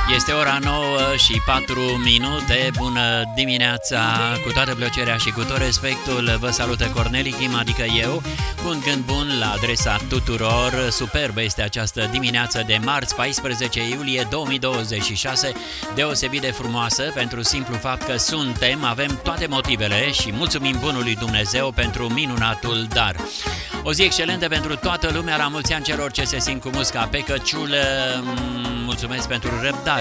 Este ora 9:04. Bună dimineața! Cu toată plăcerea și cu tot respectul vă salută Corneli Chim, adică eu. Un gând bun la adresa tuturor. Superbă este această dimineață de marți, 14 iulie 2026. Deosebit de frumoasă pentru simplu fapt că avem toate motivele și mulțumim bunului Dumnezeu pentru minunatul dar. O zi excelentă pentru toată lumea, la mulți ani celor ce se simt cu musca pe căciulă. Mulțumesc pentru răbdare.